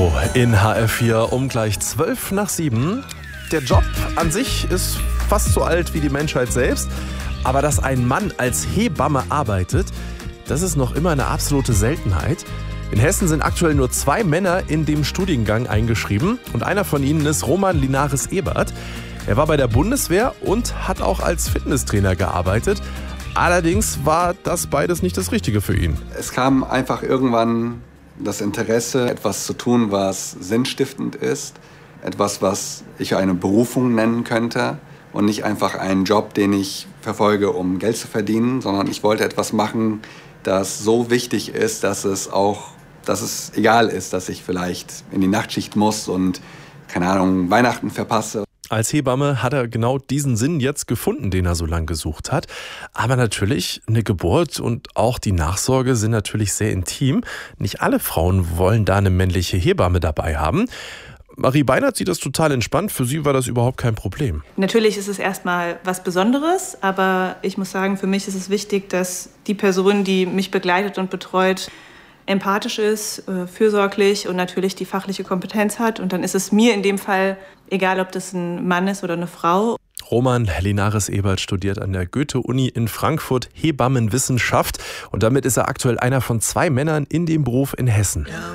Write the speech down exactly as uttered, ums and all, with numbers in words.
Info in H F vier um gleich zwölf nach sieben. Der Job an sich ist fast so alt wie die Menschheit selbst. Aber dass ein Mann als Hebamme arbeitet, das ist noch immer eine absolute Seltenheit. In Hessen sind aktuell nur zwei Männer in dem Studiengang eingeschrieben. Und einer von ihnen ist Roman Linares-Ebert. Er war bei der Bundeswehr und hat auch als Fitnesstrainer gearbeitet. Allerdings war das beides nicht das Richtige für ihn. Es kam einfach irgendwann das Interesse, etwas zu tun, was sinnstiftend ist. Etwas, was ich eine Berufung nennen könnte. Und nicht einfach einen Job, den ich verfolge, um Geld zu verdienen, sondern ich wollte etwas machen, das so wichtig ist, dass es auch, dass es egal ist, dass ich vielleicht in die Nachtschicht muss und, keine Ahnung, Weihnachten verpasse. Als Hebamme hat er genau diesen Sinn jetzt gefunden, den er so lange gesucht hat. Aber natürlich, eine Geburt und auch die Nachsorge sind natürlich sehr intim. Nicht alle Frauen wollen da eine männliche Hebamme dabei haben. Marie Beinert sieht das total entspannt. Für sie war das überhaupt kein Problem. Natürlich ist es erstmal was Besonderes, aber ich muss sagen, für mich ist es wichtig, dass die Person, die mich begleitet und betreut, empathisch ist, fürsorglich und natürlich die fachliche Kompetenz hat. Und dann ist es mir in dem Fall egal, ob das ein Mann ist oder eine Frau. Roman Linares-Ebert studiert an der Goethe-Uni in Frankfurt Hebammenwissenschaft. Und damit ist er aktuell einer von zwei Männern in dem Beruf in Hessen.